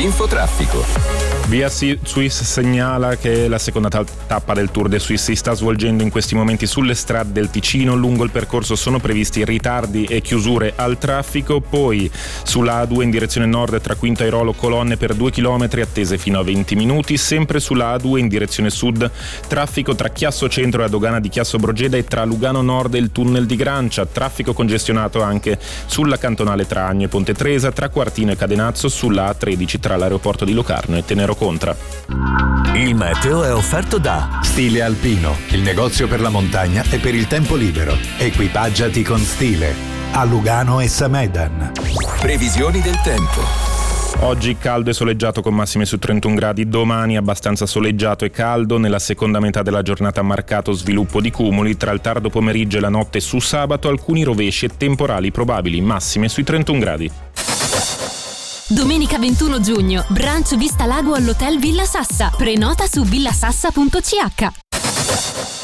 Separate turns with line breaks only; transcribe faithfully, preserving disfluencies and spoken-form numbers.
L'infotraffico.
Via Swiss segnala che la seconda tappa del Tour de Suisse si sta svolgendo in questi momenti sulle strade del Ticino. Lungo il percorso sono previsti ritardi e chiusure al traffico. Poi sulla A due in direzione nord tra Quinto Airolo colonne per due chilometri attese fino a venti minuti. Sempre sulla A due in direzione sud traffico tra Chiasso Centro e la dogana di Chiasso Brogeda e tra Lugano Nord e il tunnel di Grancia. Traffico congestionato anche sulla cantonale tra Agno e Ponte Tresa, tra Quartino e Cadenazzo, sulla A tredici tra l'aeroporto di Locarno e Tenero Contra.
Il meteo è offerto da
Stile Alpino, il negozio per la montagna e per il tempo libero. Equipaggiati con stile. A Lugano e Samedan.
Previsioni del tempo.
Oggi caldo e soleggiato con massime su trentuno gradi, domani abbastanza soleggiato e caldo, nella seconda metà della giornata marcato sviluppo di cumuli, tra il tardo pomeriggio e la notte su sabato alcuni rovesci e temporali probabili, massime sui trentuno gradi.
Domenica ventuno giugno, brunch Vista Lago all'Hotel Villa Sassa. Prenota su villasassa punto c h.